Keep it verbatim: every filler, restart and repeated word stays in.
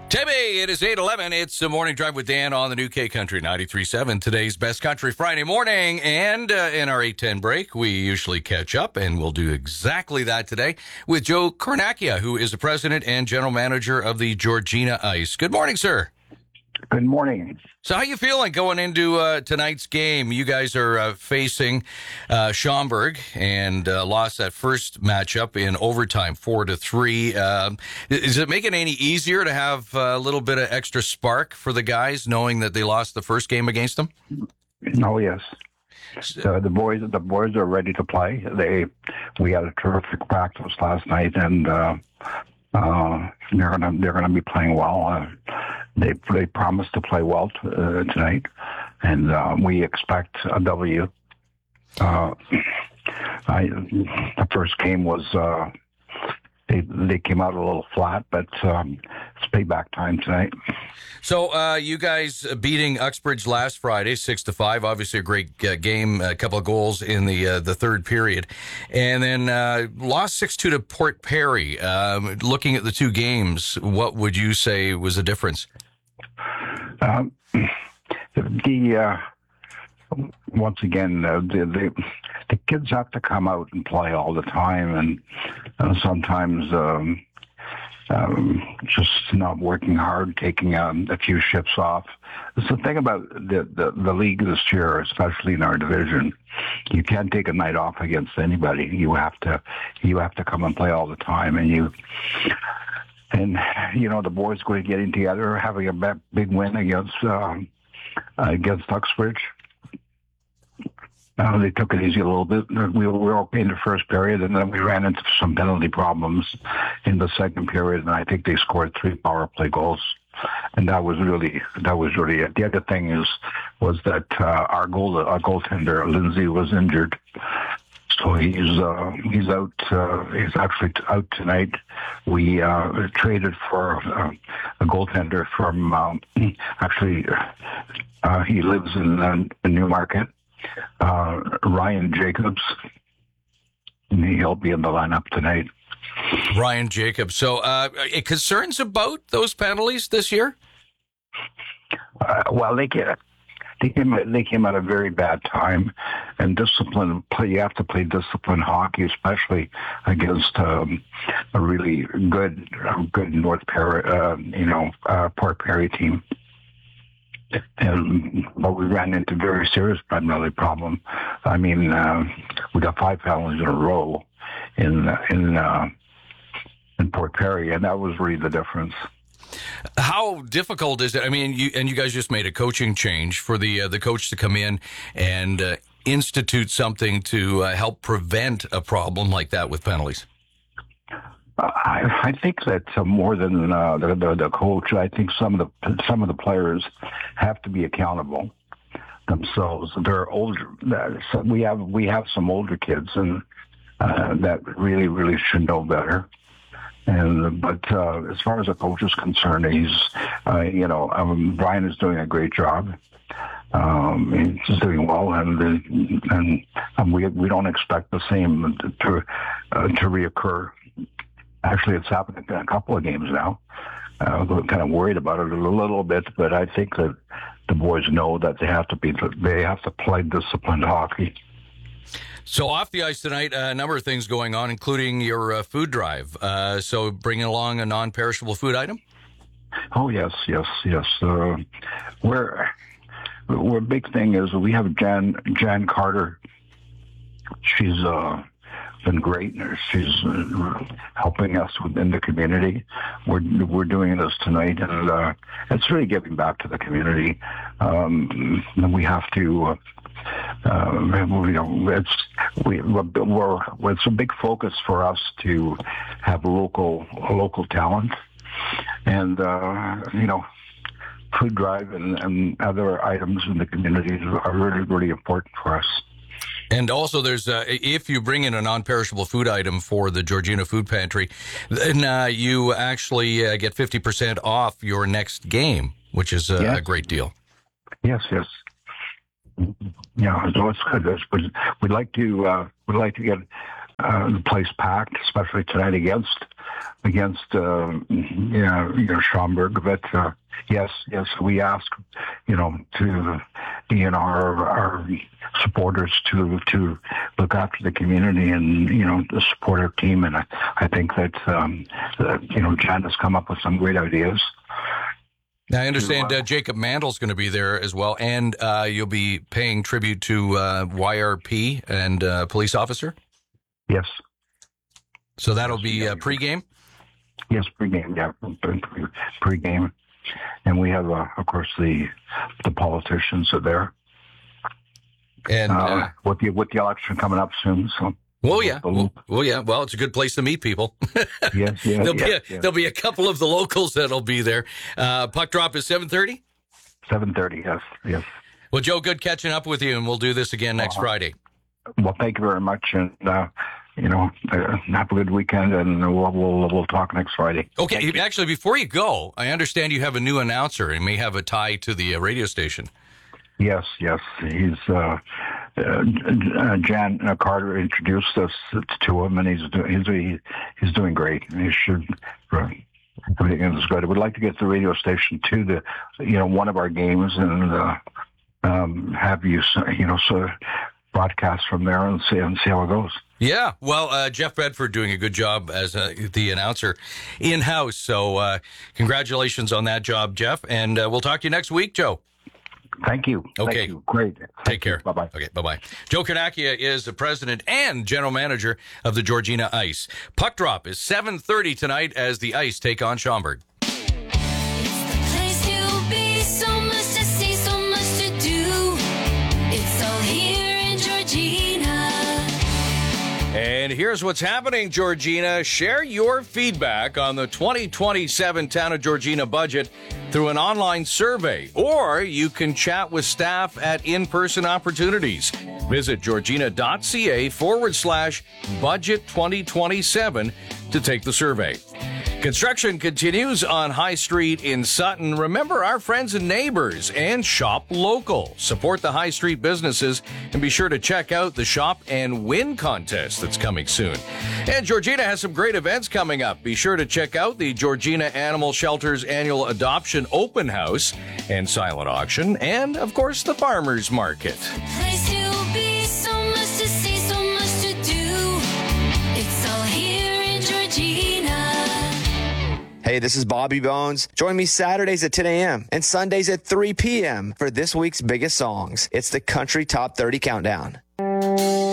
Timmy, it is eight eleven. It's the Morning Drive with Dan on the new K Country ninety-three point seven. Today's Best Country Friday morning. And uh, in our eight ten break, we usually catch up, and we'll do exactly that today with Joe Carnacchia, who is the president and general manager of the Georgina Ice. Good morning, sir. Good morning. So how you feeling going into uh, tonight's game? You guys are uh, facing uh, Schaumburg and uh, lost that first matchup in overtime, four to three. Uh, is it making it any easier to have a little bit of extra spark for the guys, knowing that they lost the first game against them? Oh yes, uh, the boys. The boys are ready to play. They, we had a terrific practice last night, and uh, uh, they're gonna they're gonna be playing well. Uh, They they promised to play well t- uh, tonight, and uh, we expect a W. Uh, I, the first game was uh, they they came out a little flat, but um, it's payback time tonight. So uh, you guys beating Uxbridge last Friday, six to five. Obviously a great uh, game, a couple of goals in the uh, the third period, and then uh, lost six two to Port Perry. Um, looking at the two games, what would you say was the difference? Um, the uh, once again, uh, the, the the kids have to come out and play all the time, and uh, sometimes um, um, just not working hard, taking um, a few shifts off. It's the thing about the, the the league this year, especially in our division. You can't take a night off against anybody. You have to you have to come and play all the time, and you. And, you know, the boys going to getting together, having a big win against um, against Uxbridge. Uh, they took it easy a little bit. We were okay in the first period, and then we ran into some penalty problems in the second period, and I think they scored three power play goals. And that was really that was really it. The other thing is was that uh, our goal our goaltender Lindsay was injured. So he's uh, he's out. Uh, he's actually out tonight. We uh, traded for uh, a goaltender from um, actually uh, he lives in uh, Newmarket. Uh, Ryan Jacobs. And he'll be in the lineup tonight. Ryan Jacobs. So uh, concerns about those penalties this year? Uh, well, they get. They came, they came at a very bad time, and discipline. Play, you have to play disciplined hockey, especially against um, a really good, uh, good North Perry, uh, you know, uh, Port Perry team. And but we ran into very serious penalty problem. I mean, uh, we got five penalties in a row in in uh, in Port Perry, and that was really the difference. How difficult is it? I mean, you and you guys just made a coaching change for the uh, the coach to come in and uh, institute something to uh, help prevent a problem like that with penalties. I, I think that uh, more than uh, the, the the coach, I think some of the some of the players have to be accountable themselves. They're older. So we have we have some older kids, and uh, that really really should know better. And but uh, as far as the coach is concerned, he's uh, you know um, Brian is doing a great job. Um, he's doing well, and and, and we we don't expect the same to uh, to reoccur. Actually, it's happened in a couple of games now. Uh, we're kind of worried about it a little bit, but I think that the boys know that they have to be they have to play disciplined hockey. So off the ice tonight, a number of things going on, including your uh, food drive. Uh, so bringing along a non-perishable food item? Oh, yes, yes, yes. Uh, we're, we're big thing is we have Jan, Jan Carter. She's uh, been great. She's uh, helping us within the community. We're, we're doing this tonight, and uh, it's really giving back to the community. Um, and we have to... Uh, Uh, you know, it's we, we're, it's a big focus for us to have local local talent, and uh, you know, food drive and, and other items in the communities are really really important for us. And also, there's uh, if you bring in a non-perishable food item for the Georgina Food Pantry, then uh, you actually uh, get fifty percent off your next game, which is uh, yes. a great deal. Yes, yes. Yeah, so it's good. It's, we'd like to uh, we'd like to get uh, the place packed, especially tonight against against uh, you know, you know Schaumburg. But uh, yes, yes, we ask you know to you know our our supporters to to look after the community and you know to support our team. And I, I think that um, uh, you know Jan has come up with some great ideas. Now, I understand uh, Jacob Mandel's going to be there as well, and uh, you'll be paying tribute to uh, Y R P and uh, police officer? Yes. So that'll be uh, pregame? Yes, pregame, yeah, pregame. And we have, uh, of course, the the politicians are there. And uh, uh, with, the, with the election coming up soon, so... Well, yeah. Well, well, yeah. Well, it's a good place to meet people. Yes, yes, there'll, yes, be a, yes. there'll be a couple of the locals that'll be there. Uh, puck drop is seven thirty? seven thirty, yes, yes. Well, Joe, good catching up with you, and we'll do this again next uh, Friday. Well, thank you very much, and, uh, you know, uh, have a good weekend, and we'll, we'll, we'll talk next Friday. Okay, actually, before you go, I understand you have a new announcer and may have a tie to the uh, radio station. Yes, yes. He's uh, uh, Jan uh, Carter introduced us to him, and he's do, he's he's doing great. He should uh, everything is good. I would like to get the radio station to the you know one of our games and uh, um, have you you know so broadcast from there and see and see how it goes. Yeah, well, uh, Jeff Bedford doing a good job as uh, the announcer in-house. So uh, congratulations on that job, Jeff, and uh, we'll talk to you next week, Joe. Thank you. Okay. Thank you. Great. Take Thank care. Bye bye. Okay. Bye bye. Joe Carnacchia is the president and general manager of the Georgina Ice. Puck drop is seven thirty tonight as the Ice take on Schaumburg. And here's what's happening, Georgina. Share your feedback on the twenty twenty-seven Town of Georgina budget through an online survey, or you can chat with staff at in-person opportunities. Visit georgina.ca forward slash budget 2027 to take the survey. Construction continues on High Street in Sutton. Remember our friends and neighbors and shop local. Support the High Street businesses and be sure to check out the Shop and Win contest that's coming soon. And Georgina has some great events coming up. Be sure to check out the Georgina Animal Shelter's annual Adoption Open House and Silent Auction, and of course the Farmers Market. Place to be, so much to see, so much to do. It's all here in Georgina. Hey, this is Bobby Bones. Join me Saturdays at ten a.m. and Sundays at three p.m. for this week's biggest songs. It's the Country Top thirty Countdown.